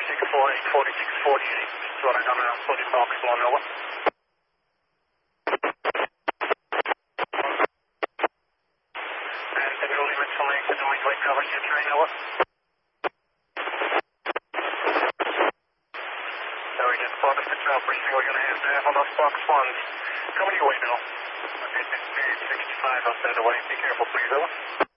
4648, running on around 40 marks, 1 over. And the building with selected and weight cover, your train, over. So we just spotted the trail briefing we're going to have there on those box ones. Coming your way now. 65 outside the way. Be careful, please, over.